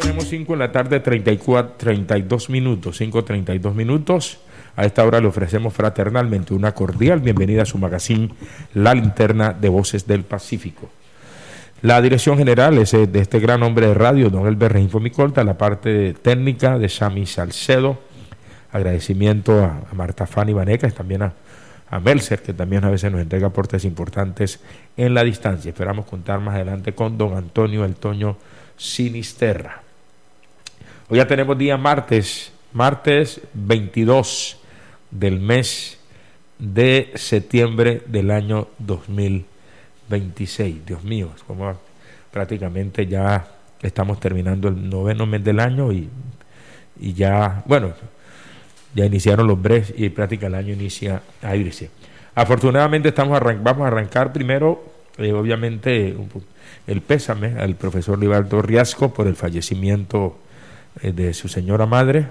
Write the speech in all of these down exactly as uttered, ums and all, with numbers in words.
tenemos cinco en la tarde, treinta y cuatro, treinta y dos minutos, cinco treinta y dos minutos. A esta hora le ofrecemos fraternalmente una cordial bienvenida a su magazine La Linterna de Voces del Pacífico. La dirección general es de este gran hombre de radio, don Elber Rengifo Micolta, la parte técnica de Sammy Salcedo. Agradecimiento a, a Marta Fanny Vanegas, también a, a Melser, que también a veces nos entrega aportes importantes en la distancia. Esperamos contar más adelante con don Antonio El Toño Sinisterra. Hoy ya tenemos día martes, martes veintidós del mes de septiembre del año dos mil veintiséis. Dios mío, es como prácticamente ya estamos terminando el noveno mes del año y, y ya, bueno, ya iniciaron los breves y prácticamente el año inicia a irse. Afortunadamente estamos arran- vamos a arrancar primero, eh, obviamente, un, el pésame al profesor Libardo Riasco por el fallecimiento eh, de su señora madre.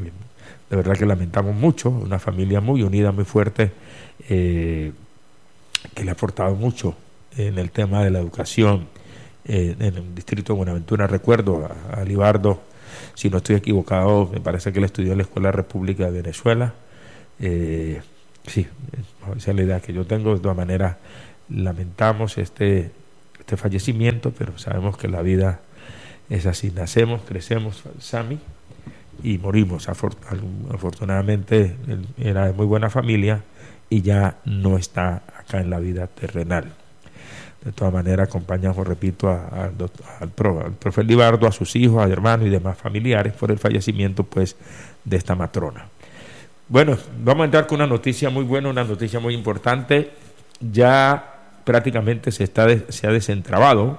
De verdad que lamentamos mucho, una familia muy unida, muy fuerte, eh, que le ha aportado mucho en el tema de la educación eh, en el distrito de Buenaventura. Recuerdo a, a Libardo, si no estoy equivocado, me parece que él estudió en la Escuela República de Venezuela. Eh, sí, esa es la idea que yo tengo. De todas maneras, lamentamos este, este fallecimiento, pero sabemos que la vida es así. Nacemos, crecemos, Sammy, y morimos. Afortunadamente él era de muy buena familia y ya no está acá en la vida terrenal. De todas maneras, acompañamos, repito, a, a, al, pro, al profe Libardo, a sus hijos, a hermanos y demás familiares por el fallecimiento, pues, de esta matrona. Bueno, vamos a entrar con una noticia muy buena, una noticia muy importante. Ya prácticamente se está de, se ha desentrabado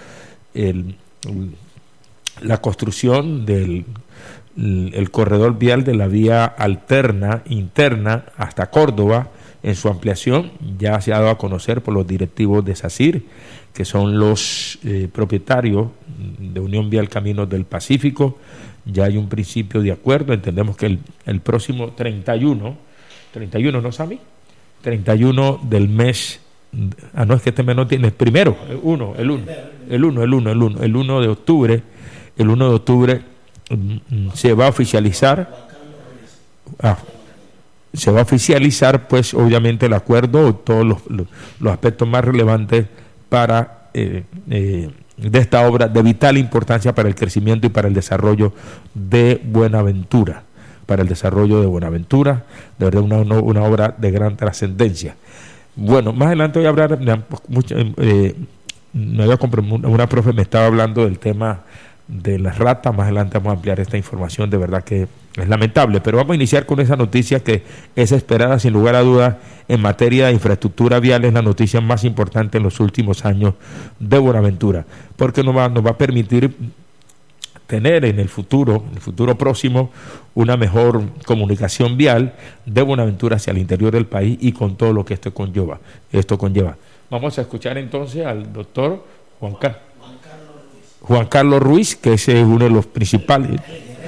el, el, la construcción del el, el corredor vial de la vía alterna interna hasta Córdoba. En su ampliación ya se ha dado a conocer por los directivos de SACIR, que son los eh, propietarios de Unión Vial Caminos del Pacífico. Ya hay un principio de acuerdo. Entendemos que el, el próximo treinta y uno, treinta y uno, ¿no, Sammy? treinta y uno del mes, ah, no, es que este mes no tiene, el primero, el uno, el uno, el uno, el uno, el uno, el uno de octubre, el uno de octubre mm, se va a oficializar. Ah, se va a oficializar, pues, obviamente el acuerdo, todos los, los, los aspectos más relevantes para eh, eh, de esta obra de vital importancia para el crecimiento y para el desarrollo de Buenaventura, para el desarrollo de Buenaventura, de verdad una, una, una obra de gran trascendencia. Bueno, más adelante voy a hablar, mucho, eh, me había comprometido, una profe me estaba hablando del tema de las ratas. Más adelante vamos a ampliar esta información, de verdad que es lamentable, pero vamos a iniciar con esa noticia que es esperada sin lugar a dudas en materia de infraestructura vial. Es la noticia más importante en los últimos años de Buenaventura, porque nos va, nos va a permitir tener en el futuro, en el futuro próximo, una mejor comunicación vial de Buenaventura hacia el interior del país y con todo lo que esto conlleva. Esto conlleva. Vamos a escuchar entonces al doctor Juan Carlos. Juan Carlos Ruiz, que ese es uno de los principales,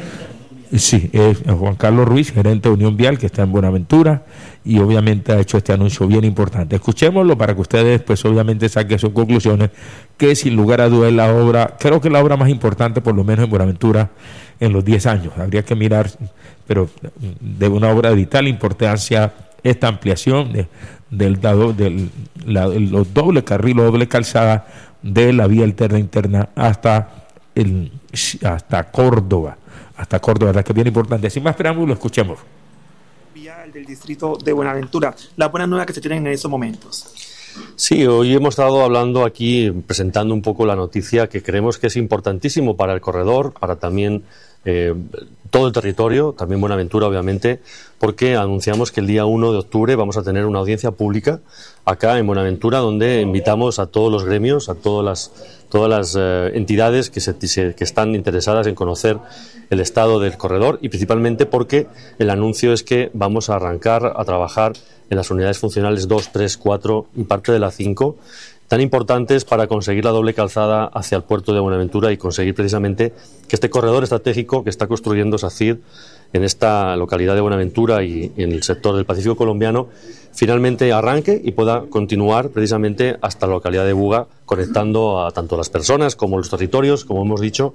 sí, es Juan Carlos Ruiz, gerente de Unión Vial, que está en Buenaventura, y obviamente ha hecho este anuncio bien importante. Escuchémoslo para que ustedes, pues, obviamente saquen sus conclusiones, que sin lugar a dudas es la obra, creo que es la obra más importante, por lo menos en Buenaventura, en los diez años. Habría que mirar, pero de una obra de vital importancia, esta ampliación de, del, del la, los doble carriles, doble calzada de la vía alterna interna hasta el hasta Córdoba, hasta Córdoba, la que es bien importante. Sin más preámbulo, escuchemos. Vía del distrito de Buenaventura, las buenas nuevas que se tienen en esos momentos. Sí, hoy hemos estado hablando aquí, presentando un poco la noticia que creemos que es importantísimo para el corredor, para también eh, todo el territorio, también Buenaventura, obviamente, porque anunciamos que el día uno de octubre vamos a tener una audiencia pública acá en Buenaventura, donde invitamos a todos los gremios, a todas las, todas las eh, entidades que, se, se, que están interesadas en conocer el estado del corredor, y principalmente porque el anuncio es que vamos a arrancar a trabajar en las unidades funcionales dos, tres, cuatro y parte de la cinco, tan importantes para conseguir la doble calzada hacia el puerto de Buenaventura y conseguir precisamente que este corredor estratégico que está construyendo SACIR en esta localidad de Buenaventura y en el sector del Pacífico colombiano finalmente arranque y pueda continuar precisamente hasta la localidad de Buga, conectando a tanto las personas como los territorios, como hemos dicho,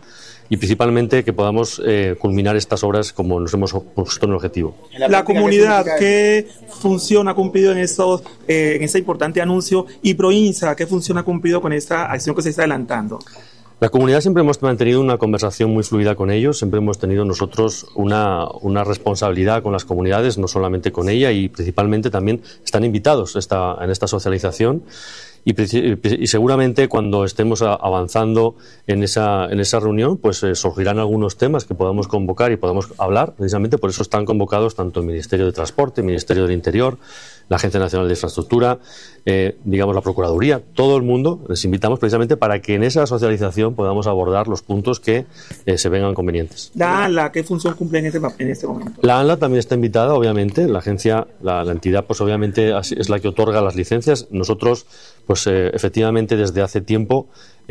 y principalmente que podamos eh, culminar estas obras como nos hemos puesto en el objetivo. La, la comunidad, ¿qué función ha cumplido en, estos, eh, en este importante anuncio? Y Proinsa, ¿qué función ha cumplido con esta acción que se está adelantando? La comunidad siempre hemos mantenido una conversación muy fluida con ellos, siempre hemos tenido nosotros una, una responsabilidad con las comunidades, no solamente con ella, y principalmente también están invitados esta, en esta socialización. Y, y seguramente cuando estemos a, avanzando en esa, en esa reunión, pues eh, surgirán algunos temas que podamos convocar y podamos hablar. Precisamente por eso están convocados tanto el Ministerio de Transporte, el Ministerio del Interior, la Agencia Nacional de Infraestructura, eh, digamos la Procuraduría, todo el mundo. Les invitamos precisamente para que en esa socialización podamos abordar los puntos que eh, se vengan convenientes. ¿La ANLA qué función cumple en este, en este momento? La ANLA también está invitada, obviamente. La agencia, la, la entidad, pues obviamente es la que otorga las licencias. Nosotros, pues eh, efectivamente desde hace tiempo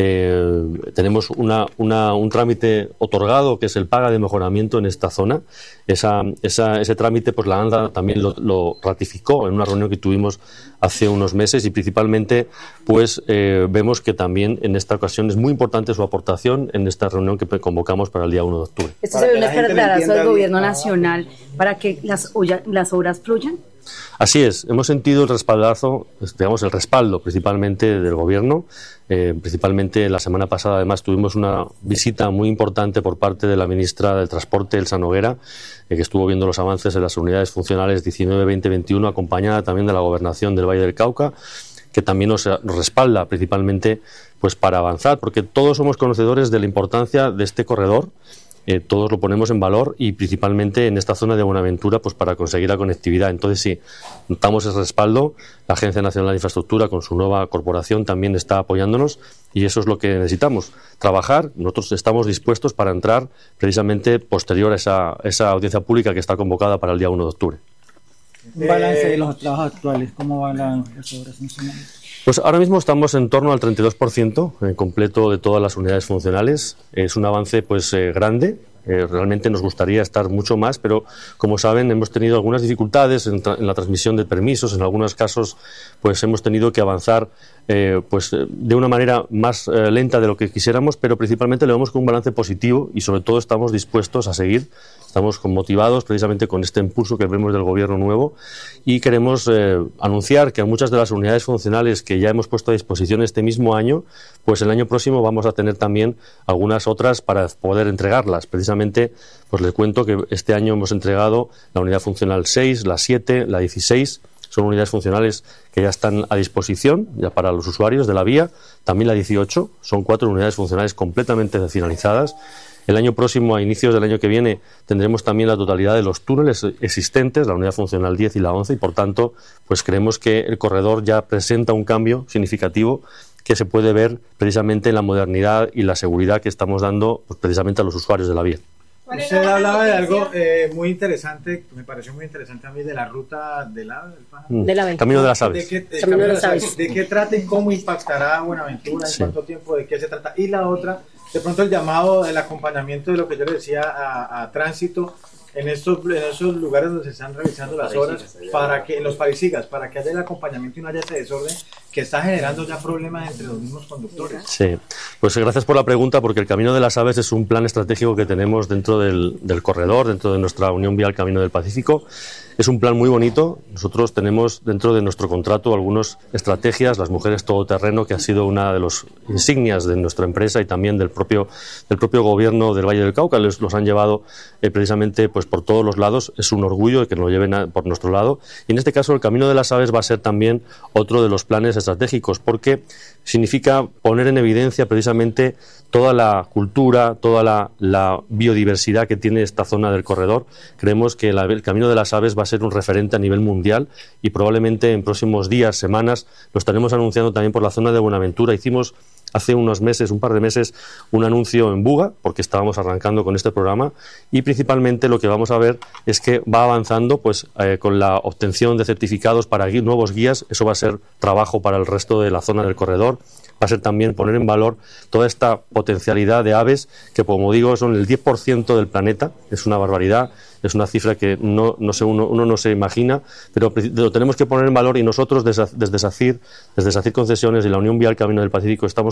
eh, tenemos una, una, un trámite otorgado que es el paga de mejoramiento en esta zona. Esa, esa, ese trámite, pues la ANLA también lo, lo ratificó en una reunión que tuvimos hace unos meses y principalmente pues eh, vemos que también en esta ocasión es muy importante su aportación en esta reunión que convocamos para el día uno de octubre. ¿Esto se ve un espaldarazo del gobierno nacional para que las, las obras fluyan? Así es, hemos sentido el respaldazo, digamos el respaldo principalmente del gobierno, eh, principalmente la semana pasada además tuvimos una visita muy importante por parte de la ministra del Transporte, Elsa Noguera, eh, que estuvo viendo los avances en las unidades funcionales diecinueve, veinte, veintiuno, acompañada también de la Gobernación del Valle del Cauca, que también nos, nos respalda principalmente pues para avanzar, porque todos somos conocedores de la importancia de este corredor. Eh, todos lo ponemos en valor y principalmente en esta zona de Buenaventura pues para conseguir la conectividad. Entonces sí, notamos ese respaldo, la Agencia Nacional de Infraestructura con su nueva corporación también está apoyándonos y eso es lo que necesitamos, trabajar. Nosotros estamos dispuestos para entrar precisamente posterior a esa, esa audiencia pública que está convocada para el día uno de octubre. Un balance de los trabajos actuales, ¿cómo van las obras en este momento? Pues ahora mismo estamos en torno al treinta y dos por ciento en completo de todas las unidades funcionales. Es un avance pues eh, grande. Eh, realmente nos gustaría estar mucho más, pero como saben hemos tenido algunas dificultades en, en la transmisión de permisos. En algunos casos pues hemos tenido que avanzar eh, pues de una manera más eh, lenta de lo que quisiéramos, pero principalmente lo vemos con un balance positivo y sobre todo estamos dispuestos a seguir. Estamos motivados precisamente con este impulso que vemos del gobierno nuevo y queremos eh, anunciar que muchas de las unidades funcionales que ya hemos puesto a disposición este mismo año, pues el año próximo vamos a tener también algunas otras para poder entregarlas. Precisamente, pues les cuento que este año hemos entregado la unidad funcional seis, la siete, la dieciséis. Son unidades funcionales que ya están a disposición ya para los usuarios de la vía. También la dieciocho, son cuatro unidades funcionales completamente finalizadas. El año próximo, a inicios del año que viene, tendremos también la totalidad de los túneles existentes, la unidad funcional diez y la once, y por tanto, pues creemos que el corredor ya presenta un cambio significativo que se puede ver precisamente en la modernidad y la seguridad que estamos dando pues, precisamente a los usuarios de la vía. Usted hablaba de algo eh, muy interesante, me pareció muy interesante a mí, de la ruta de la, mm. de la Camino de las Aves. ¿De qué, de, Camino de las Aves. ¿De qué trata y cómo impactará Buenaventura? ¿En sí. cuánto tiempo? ¿De qué se trata? Y la otra, de pronto el llamado, el acompañamiento de lo que yo le decía a, a tránsito en estos, en esos lugares donde se están realizando las horas, para que, en los parisigas, para que haya el acompañamiento y no haya ese desorden que está generando ya problemas entre los mismos conductores. Sí, pues gracias por la pregunta, porque el Camino de las Aves es un plan estratégico que tenemos dentro del, del corredor, dentro de nuestra Unión Vial Camino del Pacífico. Es un plan muy bonito. Nosotros tenemos dentro de nuestro contrato algunas estrategias, las mujeres todoterreno, que ha sido una de las insignias de nuestra empresa y también del propio, del propio gobierno del Valle del Cauca. Les, los han llevado eh, precisamente pues, por todos los lados. Es un orgullo que nos lo lleven a, por nuestro lado. Y en este caso el Camino de las Aves va a ser también otro de los planes estratégicos, porque significa poner en evidencia precisamente toda la cultura, toda la, la biodiversidad que tiene esta zona del corredor. Creemos que la, el Camino de las Aves va a ser un referente a nivel mundial y probablemente en próximos días, semanas, lo estaremos anunciando también por la zona de Buenaventura. Hicimos hace unos meses, un par de meses, un anuncio en Buga, porque estábamos arrancando con este programa, y principalmente lo que vamos a ver es que va avanzando pues eh, con la obtención de certificados para gui- nuevos guías. Eso va a ser trabajo para el resto de la zona del corredor. Va a ser también poner en valor toda esta potencialidad de aves que, como digo, son el diez por ciento del planeta. Es una barbaridad, es una cifra que no, no se, uno, uno no se imagina, pero lo tenemos que poner en valor y nosotros desde, desde SACIR, desde SACIR Concesiones y la Unión Vial Camino del Pacífico estamos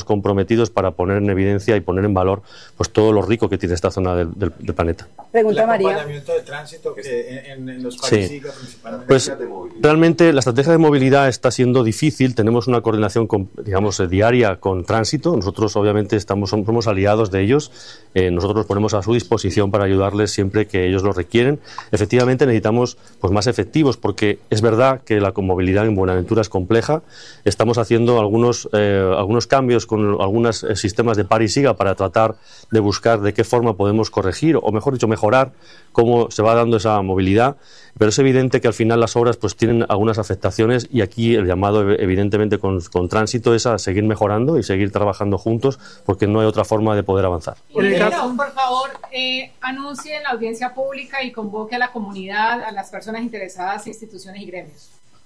comprometidos para poner en evidencia y poner en valor pues todo lo rico que tiene esta zona del, del, del planeta. Pregunta María. El acompañamiento de tránsito que en, en los países sí. principalmente. Pues realmente la estrategia de movilidad está siendo difícil. Tenemos una coordinación con, digamos, diaria con tránsito. Nosotros obviamente estamos somos aliados de ellos. Eh, nosotros nos ponemos a su disposición para ayudarles siempre que ellos lo requieren. Efectivamente necesitamos pues más efectivos, porque es verdad que la movilidad en Buenaventura es compleja. Estamos haciendo algunos eh, algunos cambios con algunos eh, sistemas de par y siga para tratar de buscar de qué forma podemos corregir, o mejor dicho, mejorar cómo se va dando esa movilidad. Pero es evidente que al final las obras pues tienen algunas afectaciones, y aquí el llamado evidentemente con, con tránsito es a seguir mejorando y seguir trabajando juntos, porque no hay otra forma de poder avanzar. Ingeniero, por favor, eh, anuncie en la audiencia pública y convoque a la comunidad, a las personas interesadas, instituciones y gremios.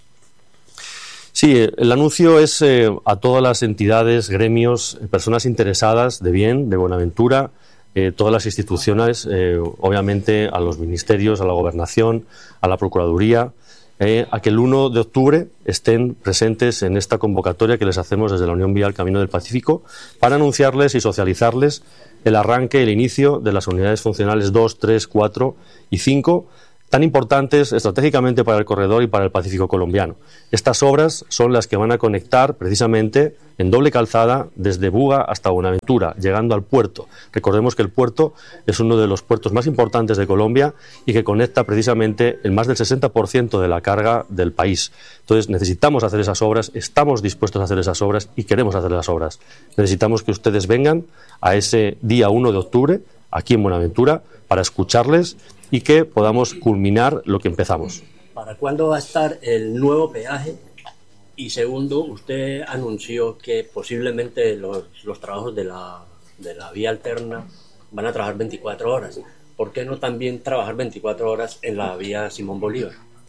Sí, el anuncio es eh, a todas las entidades, gremios, personas interesadas de bien, de Buenaventura, eh, todas las instituciones, eh, obviamente a los ministerios, a la Gobernación, a la Procuraduría, eh, a que el uno de octubre estén presentes en esta convocatoria que les hacemos desde la Unión Vial Camino del Pacífico, para anunciarles y socializarles el arranque, el inicio de las unidades funcionales dos, tres, cuatro y cinco, tan importantes estratégicamente para el corredor y para el Pacífico colombiano. Estas obras son las que van a conectar precisamente en doble calzada desde Buga hasta Buenaventura, llegando al puerto. Recordemos que el puerto es uno de los puertos más importantes de Colombia y que conecta precisamente el más del sesenta por ciento de la carga del país. Entonces necesitamos hacer esas obras, estamos dispuestos a hacer esas obras y queremos hacer las obras. Necesitamos que ustedes vengan a ese día uno de octubre, aquí en Buenaventura, para escucharles y que podamos culminar lo que empezamos. ¿Para cuándo va a estar el nuevo peaje? Y segundo, usted anunció que posiblemente los, los trabajos de la, de la vía alterna van a trabajar veinticuatro horas. ¿Por qué no también trabajar veinticuatro horas en la vía Simón Bolívar?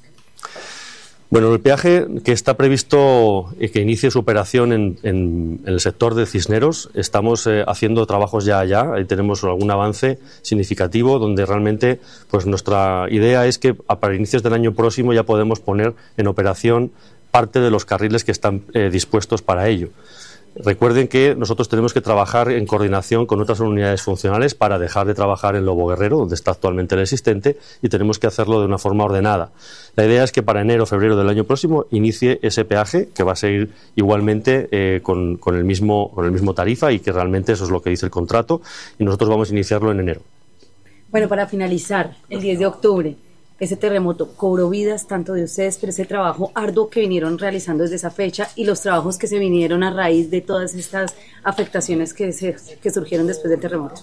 Bueno, el peaje que está previsto y que inicie su operación en, en, en el sector de Cisneros, estamos eh, haciendo trabajos ya allá, ahí tenemos algún avance significativo donde realmente pues nuestra idea es que para inicios del año próximo ya podemos poner en operación parte de los carriles que están eh, dispuestos para ello. Recuerden que nosotros tenemos que trabajar en coordinación con otras unidades funcionales para dejar de trabajar en Lobo Guerrero, donde está actualmente el existente, y tenemos que hacerlo de una forma ordenada. La idea es que para enero o febrero del año próximo inicie ese peaje, que va a seguir igualmente eh, con, con, el mismo, con el mismo tarifa, y que realmente eso es lo que dice el contrato, y nosotros vamos a iniciarlo en enero. Bueno, para finalizar, el diez de octubre, ese terremoto cobró vidas tanto de ustedes, pero ese trabajo arduo que vinieron realizando desde esa fecha y los trabajos que se vinieron a raíz de todas estas afectaciones que, se, que surgieron después del terremoto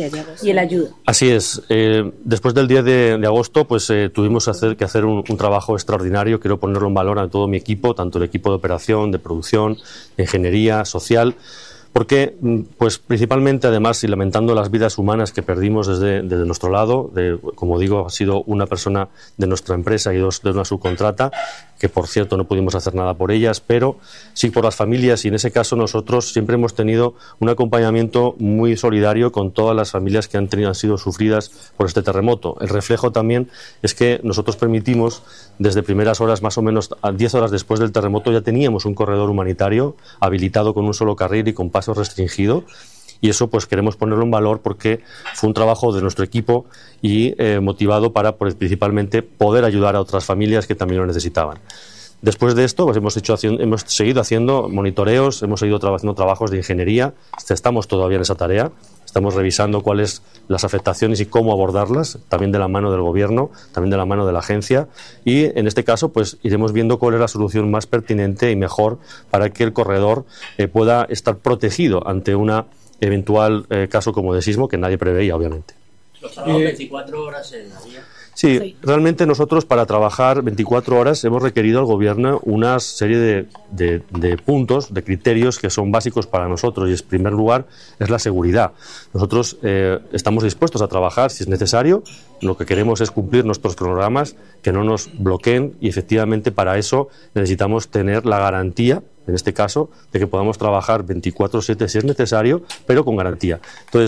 y el ayuda. Así es. Eh, después del diez de, de agosto pues eh, tuvimos hacer, que hacer un, un trabajo extraordinario. Quiero ponerlo en valor a todo mi equipo, tanto el equipo de operación, de producción, de ingeniería, social, porque pues principalmente, además, y lamentando las vidas humanas que perdimos desde, desde nuestro lado, de, como digo, ha sido una persona de nuestra empresa y dos de una subcontrata, que por cierto no pudimos hacer nada por ellas, pero sí por las familias, y en ese caso nosotros siempre hemos tenido un acompañamiento muy solidario con todas las familias que han, tenido, han sido sufridas por este terremoto. El reflejo también es que nosotros permitimos, desde primeras horas, más o menos a diez horas después del terremoto, ya teníamos un corredor humanitario habilitado con un solo carril y con paso restringido, y eso pues queremos ponerlo en valor porque fue un trabajo de nuestro equipo y eh, motivado para pues, principalmente poder ayudar a otras familias que también lo necesitaban. Después de esto pues hemos, hecho, hemos seguido haciendo monitoreos, hemos seguido haciendo trabajos de ingeniería, estamos todavía en esa tarea, estamos revisando cuáles las afectaciones y cómo abordarlas, también de la mano del gobierno, también de la mano de la agencia, y en este caso pues iremos viendo cuál es la solución más pertinente y mejor para que el corredor eh, pueda estar protegido ante una eventual eh, caso como de sismo que nadie preveía, obviamente. Los trabajos veinticuatro horas en la vía. Sí, sí, realmente nosotros para trabajar veinticuatro horas hemos requerido al gobierno una serie de, de, de puntos, de criterios que son básicos para nosotros, y en primer lugar es la seguridad. Nosotros eh, estamos dispuestos a trabajar si es necesario, lo que queremos es cumplir nuestros cronogramas, que no nos bloqueen, y efectivamente para eso necesitamos tener la garantía, en este caso, de que podamos trabajar veinticuatro siete si es necesario, pero con garantía. Entonces,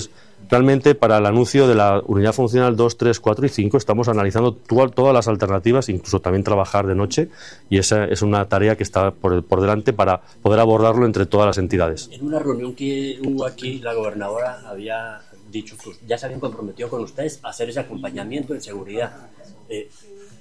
realmente para el anuncio de la unidad funcional dos, tres, cuatro y cinco estamos analizando tu, todas las alternativas, incluso también trabajar de noche, y esa es una tarea que está por, por delante para poder abordarlo entre todas las entidades. En una reunión que hubo aquí, la gobernadora había dicho que ya se habían comprometido con ustedes a hacer ese acompañamiento de seguridad. Eh,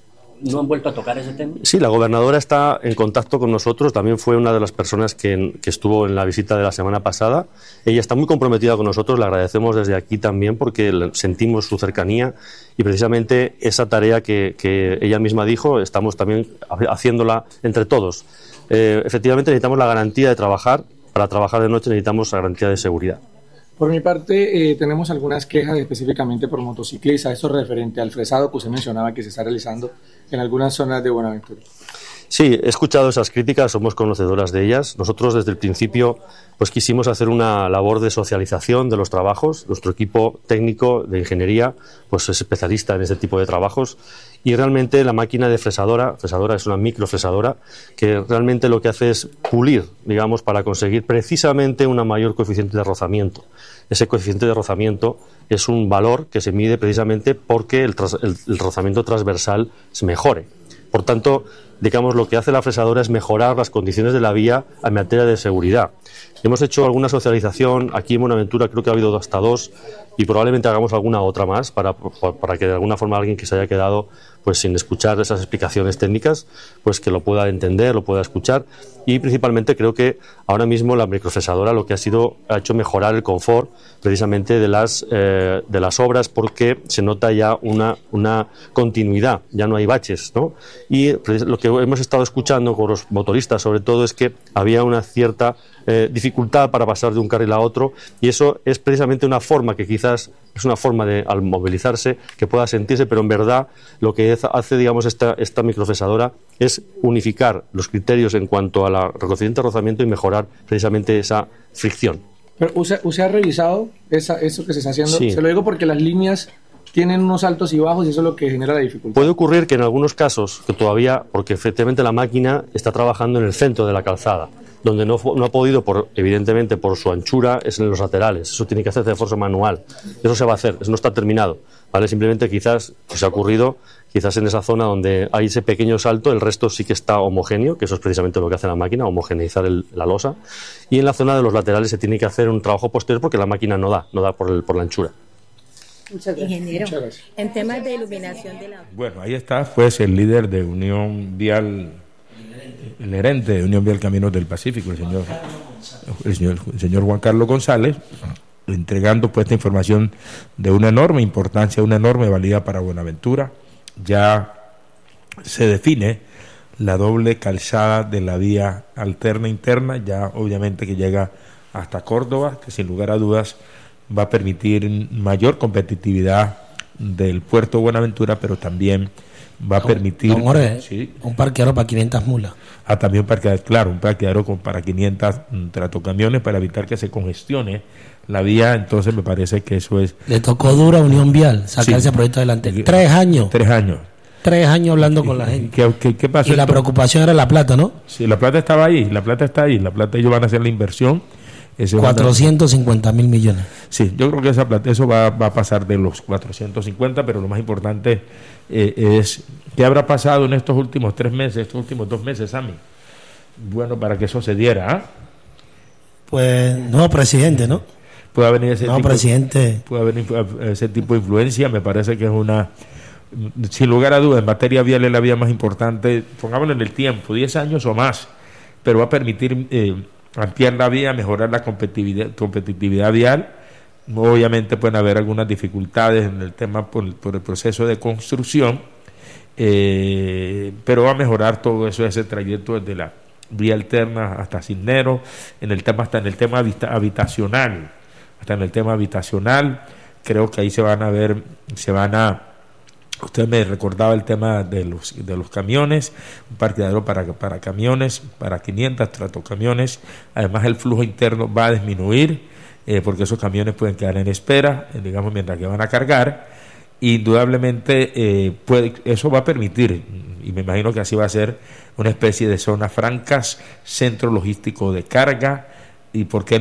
¿No han vuelto a tocar ese tema? Sí, la gobernadora está en contacto con nosotros, también fue una de las personas que, que estuvo en la visita de la semana pasada. Ella está muy comprometida con nosotros, le agradecemos desde aquí también porque sentimos su cercanía y precisamente esa tarea que, que ella misma dijo, estamos también haciéndola entre todos. Eh, efectivamente necesitamos la garantía de trabajar, para trabajar de noche necesitamos la garantía de seguridad. Por mi parte, eh, tenemos algunas quejas específicamente por motociclistas, esto referente al fresado que usted mencionaba que se está realizando en algunas zonas de Buenaventura. Sí, he escuchado esas críticas, somos conocedoras de ellas. Nosotros desde el principio pues quisimos hacer una labor de socialización de los trabajos. Nuestro equipo técnico de ingeniería pues es especialista en este tipo de trabajos y realmente la máquina de fresadora, fresadora es una microfresadora que realmente lo que hace es pulir, digamos, para conseguir precisamente una mayor coeficiente de rozamiento. Ese coeficiente de rozamiento es un valor que se mide precisamente porque el, tras, el, el rozamiento transversal se mejore. Por tanto, digamos, lo que hace la fresadora es mejorar las condiciones de la vía en materia de seguridad. Hemos hecho alguna socialización, aquí en Buenaventura creo que ha habido hasta dos y probablemente hagamos alguna otra más para, para que de alguna forma alguien que se haya quedado pues sin escuchar esas explicaciones técnicas, pues que lo pueda entender, lo pueda escuchar y principalmente creo que ahora mismo la microfresadora lo que ha sido, ha hecho mejorar el confort precisamente de las, eh, de las obras porque se nota ya una, una continuidad, ya no hay baches, ¿no? Y lo que hemos estado escuchando con los motoristas sobre todo es que había una cierta eh, dificultad para pasar de un carril a otro y eso es precisamente una forma que quizás es una forma de al movilizarse que pueda sentirse, pero en verdad lo que hace digamos esta, esta microfresadora es unificar los criterios en cuanto a la coeficiente de rozamiento y mejorar precisamente esa fricción. Pero ¿usted, usted ha revisado esa, eso que se está haciendo? Sí. Se lo digo porque las líneas tienen unos altos y bajos y eso es lo que genera la dificultad. Puede ocurrir que en algunos casos, que todavía, porque efectivamente la máquina está trabajando en el centro de la calzada, donde no, no ha podido, por, evidentemente por su anchura, es en los laterales. Eso tiene que hacerse de forma manual. Eso se va a hacer, eso no está terminado. ¿Vale? Simplemente quizás, pues ha ocurrido, quizás en esa zona donde hay ese pequeño salto, el resto sí que está homogéneo, que eso es precisamente lo que hace la máquina, homogeneizar el, la losa. Y en la zona de los laterales se tiene que hacer un trabajo posterior porque la máquina no da, no da por, el, por la anchura. Muchas gracias. Ingeniero, Muchas gracias. En temas de iluminación de la... Bueno, ahí está, pues el líder de Unión Vial, el gerente de Unión Vial Caminos del Pacífico, el señor, el señor, el señor Juan Carlos González, entregando pues esta información de una enorme importancia, una enorme valía para Buenaventura. Ya se define la doble calzada de la vía alterna interna, ya obviamente que llega hasta Córdoba, que sin lugar a dudas va a permitir mayor competitividad del puerto de Buenaventura, pero también va a permitir... Don Jorge, ¿sí? Un parqueadero para quinientas mulas. Ah, también un parqueadero, claro, un parqueadero con, para quinientos um, tractocamiones para evitar que se congestione la vía, entonces me parece que eso es... Le tocó duro a Unión Vial sacar sí. ese proyecto adelante. Tres años. Tres años. Tres años hablando con la gente. ¿Qué, qué, qué pasó? Y la esto? preocupación era la plata, ¿no? Sí, la plata estaba ahí, la plata está ahí, la plata ellos van a hacer la inversión. cuatrocientos cincuenta mil millones. Sí, yo creo que esa plata, eso va, va a pasar de los cuatrocientos cincuenta, pero lo más importante eh, es qué habrá pasado en estos últimos tres meses, estos últimos dos meses, Sammy. Bueno, para que eso se diera, ¿ah? Pues no, presidente, ¿no? Puede haber ese no, tipo, presidente. Puede haber ese tipo de influencia, me parece que es una, sin lugar a dudas, en materia vial es la vía más importante, pongámoslo en el tiempo, diez años o más, pero va a permitir eh, ampliar la vía, mejorar la competitividad, competitividad vial. Obviamente pueden haber algunas dificultades en el tema por, por el proceso de construcción, eh, pero va a mejorar todo eso, ese trayecto desde la vía alterna hasta Cisneros, en el tema, hasta en el tema habitacional, hasta en el tema habitacional, creo que ahí se van a ver, se van a, usted me recordaba el tema de los de los camiones, un parqueadero para, para camiones, para quinientos tractocamiones, además el flujo interno va a disminuir, eh, porque esos camiones pueden quedar en espera, eh, digamos, mientras que van a cargar. Indudablemente eh, puede, eso va a permitir, y me imagino que así va a ser, una especie de zonas francas, centro logístico de carga, y por qué no,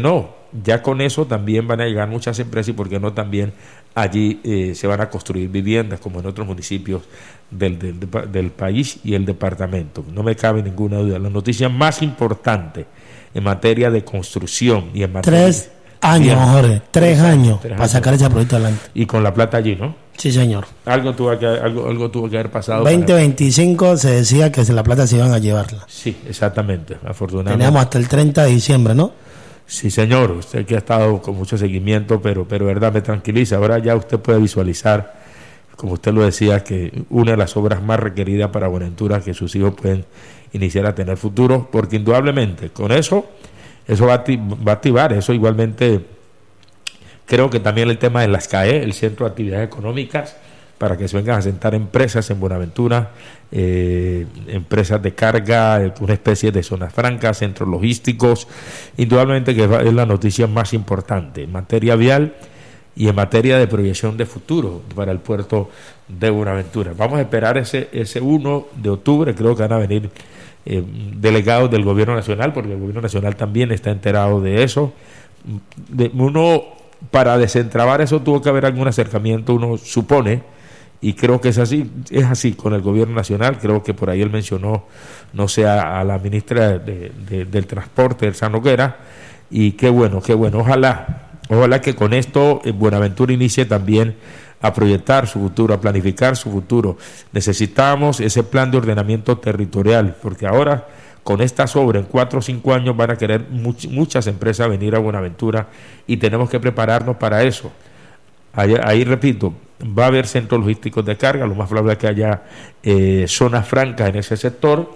ya con eso también van a llegar muchas empresas y por qué no también allí eh, se van a construir viviendas como en otros municipios del, del, del país y el departamento. No me cabe ninguna duda. La noticia más importante en materia de construcción y en materia... Tres años, Jorge, tres años tres para años. sacar ese proyecto adelante. Y con la plata allí, ¿no? Sí, señor. Algo tuvo que, algo, algo tuvo que haber pasado. veinte veinticinco para... se decía que la plata se iban a llevarla. Sí, exactamente, afortunadamente. Teníamos hasta el treinta de diciembre, ¿no? Sí, señor, usted que ha estado con mucho seguimiento, pero, pero verdad me tranquiliza. Ahora ya usted puede visualizar, como usted lo decía, que una de las obras más requeridas para Buenaventura, que sus hijos pueden iniciar a tener futuro, porque indudablemente con eso, eso va a, va a activar, eso igualmente, creo que también el tema de las C A E, el Centro de Actividades Económicas, para que se vengan a sentar empresas en Buenaventura, eh, empresas de carga, una especie de zonas francas, centros logísticos, indudablemente que es la noticia más importante en materia vial y en materia de proyección de futuro para el puerto de Buenaventura. Vamos a esperar ese, ese uno de octubre, creo que van a venir eh, delegados del Gobierno Nacional, porque el Gobierno Nacional también está enterado de eso. De, uno, para desentrabar eso tuvo que haber algún acercamiento, uno supone, y creo que es así, es así con el Gobierno Nacional. Creo que por ahí él mencionó, no sé, a, a la ministra de, de, del Transporte, Elsa Noguera, y qué bueno, qué bueno, ojalá, ojalá que con esto eh, Buenaventura inicie también a proyectar su futuro, a planificar su futuro. Necesitamos ese plan de ordenamiento territorial, porque ahora con estas obras en cuatro o cinco años van a querer much, muchas empresas venir a Buenaventura y tenemos que prepararnos para eso. Ahí, ahí repito, va a haber centros logísticos de carga, lo más probable es que haya eh, zonas francas en ese sector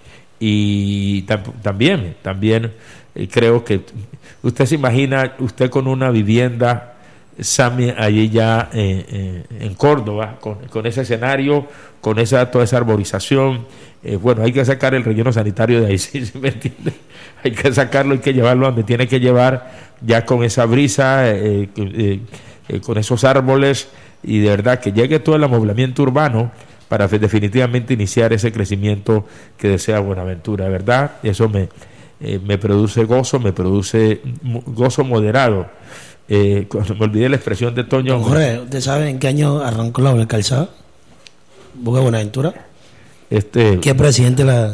y tam también, también eh, creo que usted se imagina, usted con una vivienda, Sami, allí ya eh, eh, en Córdoba, con, con ese escenario, con esa toda esa arborización, eh, bueno, hay que sacar el relleno sanitario de ahí, ¿sí? ¿Sí me entiende? Hay que sacarlo, hay que llevarlo donde tiene que llevar, ya con esa brisa, eh, eh, eh, con esos árboles, y de verdad que llegue todo el amoblamiento urbano para definitivamente iniciar ese crecimiento que desea Buenaventura, de verdad, eso me, eh, me produce gozo, me produce gozo moderado. Eh, cuando me olvidé la expresión de Toño. Jorge, ¿usted sabe en qué año arrancó la obra del calzado? ¿Busca Buenaventura? Este, ¿Qué presidente la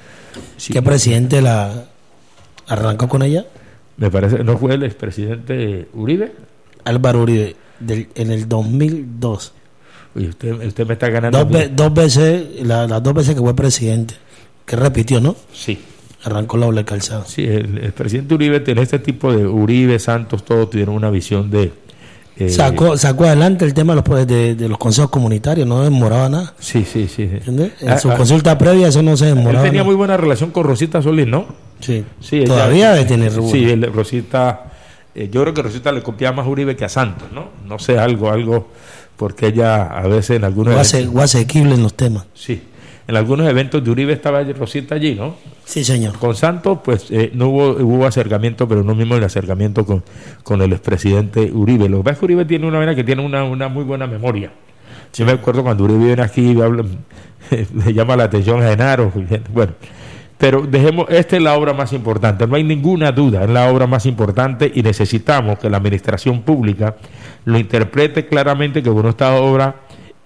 sí. ¿Qué presidente la arrancó con ella? Me parece, ¿no fue el expresidente Uribe? Álvaro Uribe, del, en el dos mil dos. Oye, usted, usted me está ganando. Dos, ve, dos veces, la, las dos veces que fue presidente, que repitió, ¿no? Sí. Arrancó la obra del calzado. Sí, el, el presidente Uribe tiene este tipo de Uribe, Santos, todos tuvieron una visión de... Eh, sacó sacó adelante el tema de los, de, de los consejos comunitarios, no demoraba nada. Sí, sí, sí. ¿Entiendes? En ah, su ah, consulta previa eso no se demoraba. Él tenía nada. muy buena relación con Rosita Solís, ¿no? Sí, sí todavía debe tener Rubén. Sí, el, Rosita, eh, yo creo que Rosita le copiaba más a Uribe que a Santos, ¿no? No sé, algo, algo, porque ella a veces en algunos... O asequible en los temas. Sí. En algunos eventos de Uribe estaba Rosita allí, ¿no? Sí, señor. Con Santos, pues eh, no hubo, hubo acercamiento, pero no mismo el acercamiento con, con el expresidente Uribe. Lo que pasa es que Uribe tiene una vena que tiene una, una muy buena memoria. Sí. Yo me acuerdo cuando Uribe viene aquí, habla, le llama la atención a Genaro. Bueno, pero dejemos, esta es la obra más importante, no hay ninguna duda, es la obra más importante y necesitamos que la administración pública lo interprete claramente que con esta obra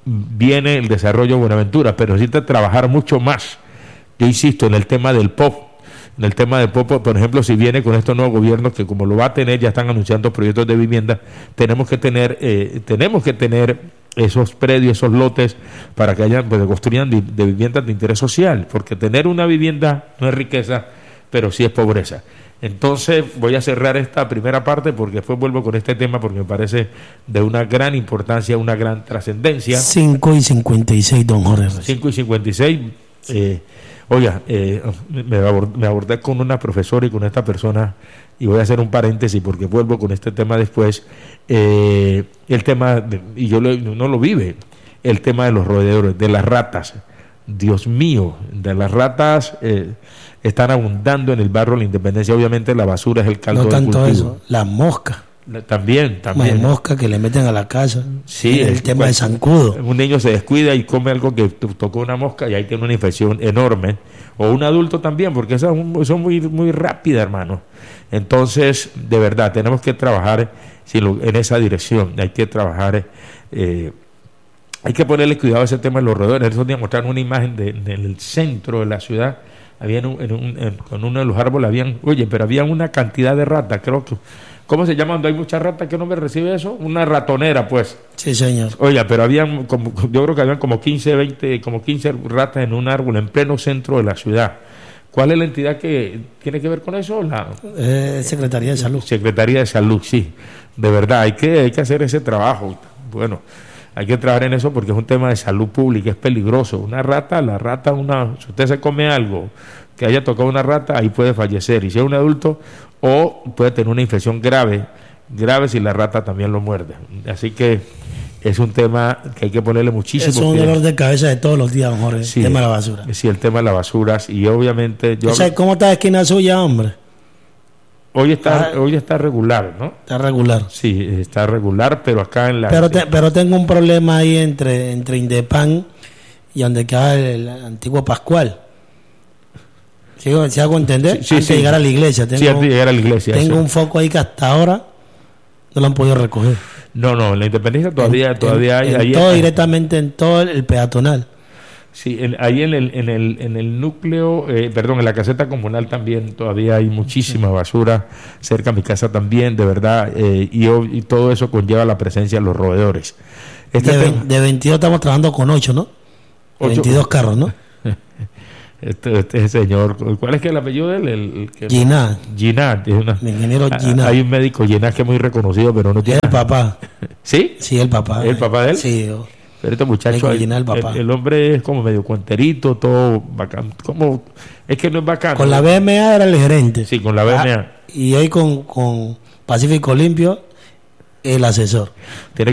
viene el desarrollo de Buenaventura, pero necesita trabajar mucho más. Yo insisto en el tema del P O P, en el tema del P O P, por ejemplo, si viene con estos nuevos gobiernos que como lo va a tener, ya están anunciando proyectos de vivienda, tenemos que tener, eh, tenemos que tener esos predios, esos lotes para que haya, pues, construyan de, de viviendas de interés social, porque tener una vivienda no es riqueza, pero sí es pobreza. Entonces voy a cerrar esta primera parte porque después vuelvo con este tema porque me parece de una gran importancia, una gran trascendencia. cinco y cincuenta y seis, don Jorge. cinco y cincuenta y seis. Eh, oiga, eh, me, abordé, me abordé con una profesora y con esta persona y voy a hacer un paréntesis porque vuelvo con este tema después. Eh, el tema, de, y yo lo, no lo vive, el tema de los roedores, de las ratas. Dios mío, de las ratas... Eh, están abundando en el barrio de la Independencia. Obviamente la basura es el caldo no del tanto cultivo. Eso, las moscas. También, también. Más mosca que le meten a la casa. Sí, el es, tema de zancudo. Un niño se descuida y come algo que tocó una mosca y ahí tiene una infección enorme. O un adulto también, porque esas son muy, muy rápidas, hermano. Entonces, de verdad, tenemos que trabajar en esa dirección. Hay que trabajar, eh, hay que ponerle cuidado a ese tema de los roedores. Esos días mostraron una imagen de, del centro de la ciudad. Había en un, en un, en, con uno de los árboles, habían, oye, pero había una cantidad de ratas, creo que. ¿Cómo se llama cuando hay muchas ratas? ¿Qué nombre recibe eso? Una ratonera, pues. Sí, señor. Oye, pero habían, como, yo creo que habían como quince, veinte, como quince ratas en un árbol en pleno centro de la ciudad. ¿Cuál es la entidad que tiene que ver con eso? La eh, Secretaría de Salud. Secretaría de Salud, sí. De verdad, hay que, hay que hacer ese trabajo. Bueno, hay que trabajar en eso porque es un tema de salud pública, es peligroso. Una rata, la rata, una, si usted se come algo que haya tocado una rata, ahí puede fallecer. Y si es un adulto, o puede tener una infección grave, grave si la rata también lo muerde. Así que es un tema que hay que ponerle muchísimo. Es un cuidado. dolor de cabeza de todos los días, Jorge, Sí, el tema de la basura. Sí, el tema de las basuras. Y obviamente yo... O sea, ¿cómo está la esquina suya, hombre? Hoy está, Ah, hoy está regular, ¿no? Está regular. Sí, está regular, pero acá en la... Pero, te- pero tengo un problema ahí entre, entre Indepan y donde queda el, el antiguo Pascual. ¿Sí, ¿sí hago entender? Sí, sí, antes sí. de llegar a la iglesia. Tengo, Sí, antes de llegar a la iglesia, Tengo eso. un foco ahí que hasta ahora no lo han podido recoger. No, no, en la Independencia todavía, En- todavía en- hay... en ahí todo en- directamente en todo el, el peatonal. Sí, en- ahí en el, en el, en el núcleo, eh, perdón, en la caseta comunal también todavía hay muchísima basura, cerca de mi casa también, de verdad, eh, y, ob- y todo eso conlleva la presencia de los roedores. Este de, tema- ve- de veintidós estamos trabajando con ocho, ¿no? De Ocho. veintidós carros, ¿no? Este, este señor, ¿cuál es que el apellido de él? El, el que- Ginás. Ginás, es una- Mi ingeniero Ah, Ginás. Hay un médico Ginás que es muy reconocido, pero no tiene... El papá. ¿Sí? Sí, el papá. ¿El papá de él? Sí. yo- Pero este muchacho, Médico el, Ginás, el papá. el- el hombre es como medio cuenterito, todo bacán, como, es que no es bacán. Con la B M A era el gerente. Sí, con la B M A. Ah, y hoy con, con Pacífico Limpio, el asesor. Tiene